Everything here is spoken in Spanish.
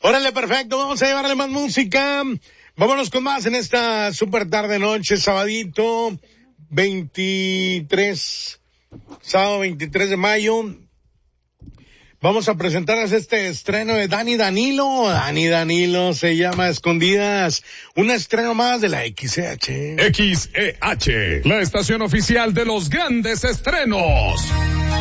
Órale, perfecto, vamos a llevarle más música. Vámonos con más en esta super tarde noche, sabadito, sábado 23 de mayo. Vamos a presentarles este estreno de Dani Danilo. Dani Danilo se llama Escondidas. Un estreno más de la XEH. XEH, la estación oficial de los grandes estrenos.